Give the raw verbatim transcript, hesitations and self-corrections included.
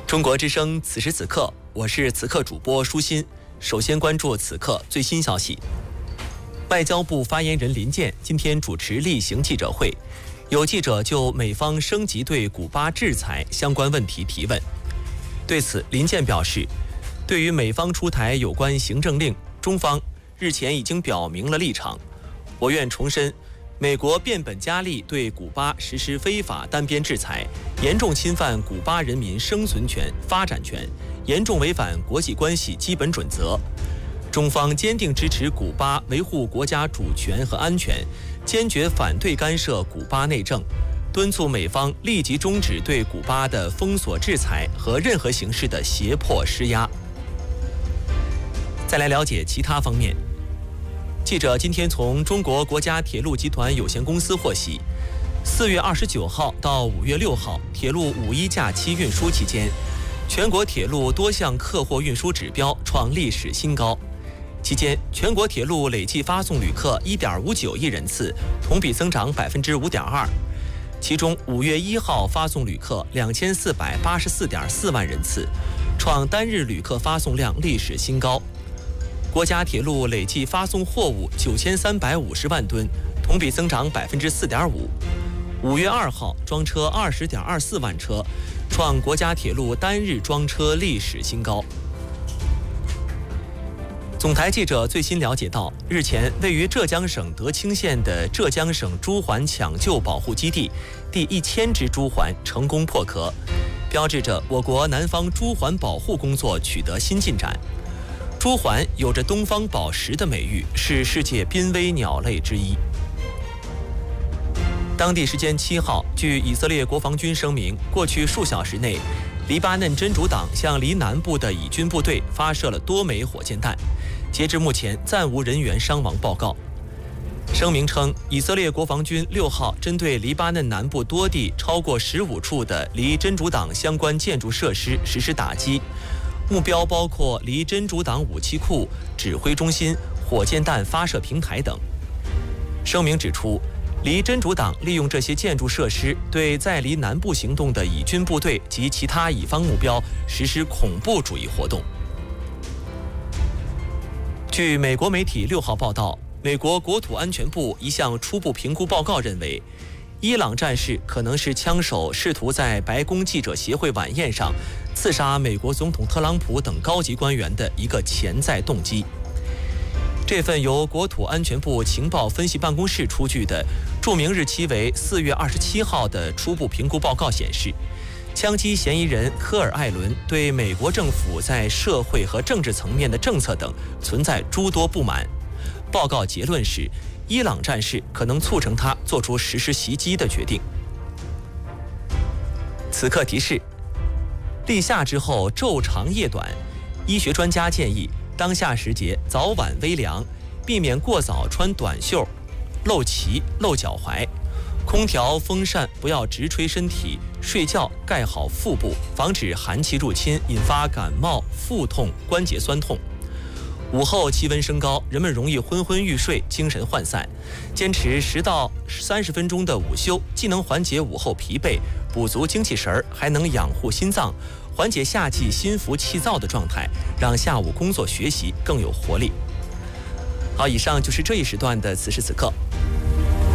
中国之声，此时此刻，我是此刻主播舒心。首先关注此刻最新消息。外交部发言人林健今天主持例行记者会，有记者就美方升级对古巴制裁相关问题提问。对此，林健表示，对于美方出台有关行政令，中方日前已经表明了立场。我愿重申，美国变本加厉对古巴实施非法单边制裁，严重侵犯古巴人民生存权、发展权，严重违反国际关系基本准则。中方坚定支持古巴维护国家主权和安全，坚决反对干涉古巴内政，敦促美方立即终止对古巴的封锁制裁和任何形式的胁迫施压。再来了解其他方面。记者今天从中国国家铁路集团有限公司获悉，四月二十九号到五月六号铁路五一假期运输期间，全国铁路多项客货运输指标创历史新高。期间，全国铁路累计发送旅客 一点五九亿人次，同比增长 百分之五点二。其中，五月一号发送旅客 两千四百八十四点四万人次，创单日旅客发送量历史新高。国家铁路累计发送货物九千三百五十万吨，同比增长 百分之四点五。五月二号装车 二十点二四万车，创国家铁路单日装车历史新高。总台记者最新了解到，日前位于浙江省德清县的浙江省猪环抢救保护基地第一千只猪环成功破壳，标志着我国南方猪环保护工作取得新进展。猪环有着东方宝石的美誉，是世界濒危鸟类之一。当地时间七号，据以色列国防军声明，过去数小时内，黎巴嫩真主党向离南部的以军部队发射了多枚火箭弹，截至目前暂无人员伤亡报告。声明称，以色列国防军六号针对黎巴嫩南部多地超过十五处的离真主党相关建筑设施实施打击，目标包括离真主党武器库、指挥中心、火箭弹发射平台等。声明指出，离真主党利用这些建筑设施对在离南部行动的以军部队及其他以方目标实施恐怖主义活动。据美国媒体六号报道，美国国土安全部一项初步评估报告认为，伊朗战事可能是枪手试图在白宫记者协会晚宴上刺杀美国总统特朗普等高级官员的一个潜在动机。这份由国土安全部情报分析办公室出具的注明日期为四月二十七号的初步评估报告显示，枪击嫌疑人科尔艾伦对美国政府在社会和政治层面的政策等存在诸多不满。报告结论是，伊朗战事可能促成他做出实施袭击的决定。此刻提示：立夏之后昼长夜短，医学专家建议当下时节早晚微凉，避免过早穿短袖、露脐、露脚踝。空调、风扇不要直吹身体，睡觉盖好腹部，防止寒气入侵，引发感冒、腹痛、关节酸痛。午后气温升高，人们容易昏昏欲睡，精神涣散。坚持十到三十分钟的午休，既能缓解午后疲惫，补足精气神儿，还能养护心脏，缓解夏季心浮气躁的状态，让下午工作学习更有活力。好，以上就是这一时段的此时此刻。